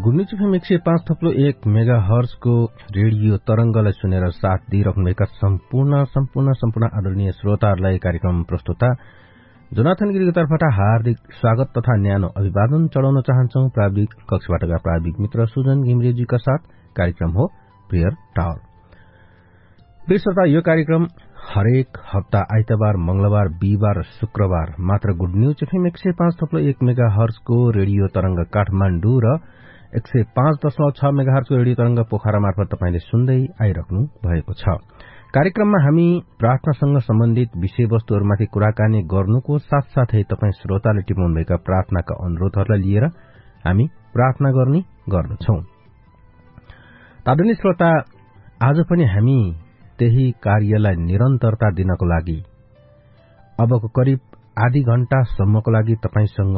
गुडन्युज FM 105.1 megahertz को radio तरंगलाई सुनेर साथ दिइरहनुभएका सम्पूर्ण आदरणीय श्रोताहरूलाई कार्यक्रम प्रस्तुता जोनाथन गिरीको तर्फबाट हार्दिक स्वागत तथा न्यानो अभिवादन चढाउन चाहन्छौं। प्राविधिक कक्षबाटका प्राविधिक मित्र सुजन घिमिरेजीका साथ कार्यक्रम हो प्रेयर टावर। प्रिय श्रोता, यो कार्यक्रम हरेक हप्ता आइतबार, मंगलबार, बिहिबार, शुक्रबार मात्र गुडन्युज एफएम 105.1 मेगाहर्ज को रेडियो तरंग काठमाण्डु र 105.6 मेगाहर्ज को रेडियो तरंग पोखरा मार्फत तपाईले सुन्दै आइराख्नु भएको छ। कार्यक्रममा हामी प्रार्थनासँग सम्बन्धित विषयवस्तुहरूमाथि कुराकानी गर्नुको साथसाथै तपाई श्रोताले टिपाउनुभएका प्रार्थनाका अनुरोधहरूलाई लिएर हामी प्रार्थना गर्ने गर्दछौं। आदरणीय श्रोता, आज पनि हामी त्यही कार्यलाई निरन्तरता दिनको लागि अबको करिब आधी घण्टासम्मको लागि तपाईसँग